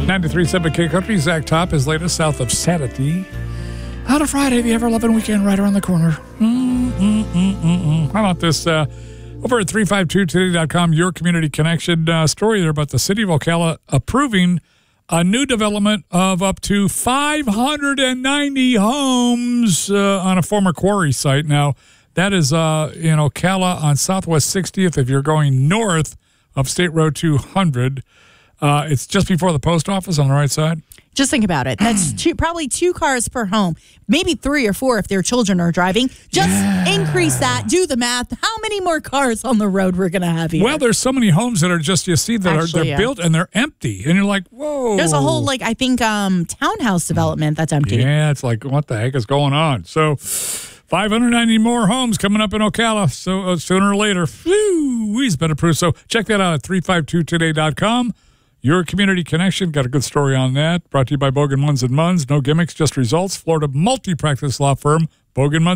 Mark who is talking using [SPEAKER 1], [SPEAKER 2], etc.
[SPEAKER 1] 93.7 K Country. Zach Top is latest south of Sanity. On a Friday, the ever-loving weekend right around the corner. How about this? Over at 352today.com, Your Community Connection story there about the city of Ocala approving a new development of up to 590 homes on a former quarry site. Now, that is in Ocala on Southwest 60th if you're going north of State Road 200. It's just before the post office on the right side.
[SPEAKER 2] Just think about it. That's probably 2 cars per home, maybe 3 or 4 if their children are driving. Just increase that. Do the math. How many more cars on the road we're going to have here?
[SPEAKER 1] Well, there's so many homes that are just, you see, that they're built and they're empty. And you're like, whoa.
[SPEAKER 2] There's a whole, I think, townhouse development that's empty.
[SPEAKER 1] Yeah, it's like, what the heck is going on? So 590 more homes coming up in Ocala. So sooner or later, he's been approved. So check that out at 352today.com. Your Community Connection, got a good story on that. Brought to you by Bogan Munz & Munz. No gimmicks, just results. Florida multi-practice law firm, Bogan Munz.